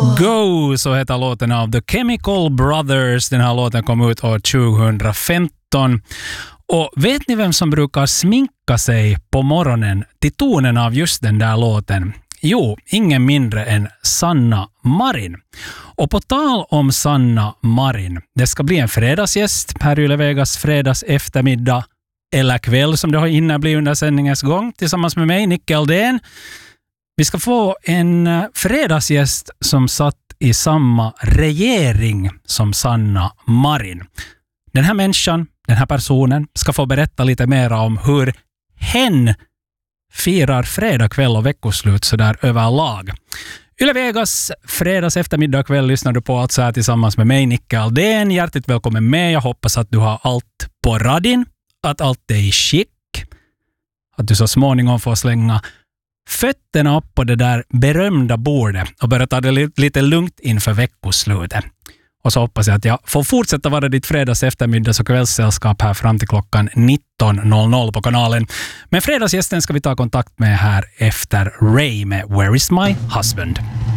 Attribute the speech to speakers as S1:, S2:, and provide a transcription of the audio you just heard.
S1: Go, så heter låten av The Chemical Brothers. Den här låten kom ut år 2015. Och vet ni vem som brukar sminka sig på morgonen till tonen av just den där låten? Jo, ingen mindre än Sanna Marin. Och på tal om Sanna Marin, det ska bli en fredagsgäst här i Yle Vegas fredags eftermiddag eller kväll som det har inneblivit under sändningens gång tillsammans med mig, Nicke Aldén. Vi ska få en fredagsgäst som satt i samma regering som Sanna Marin. Den här människan, den här personen, ska få berätta lite mer om hur hen firar fredag kväll och veckoslut så där överlag. Yle Vegas fredags eftermiddag kväll lyssnar du på alltså här tillsammans med mig, Nicke Aldén. Hjärtligt välkommen med. Jag hoppas att du har allt på radin, att allt är i skick, att du så småningom får slänga fötterna upp på det där berömda bordet och börja ta det lite lugnt inför veckoslutet. Och så hoppas jag att jag får fortsätta vara ditt fredags eftermiddags- och kvällssällskap här fram till klockan 19.00 på kanalen. Men fredagsgästen ska vi ta kontakt med här efter Ray med Where is my husband?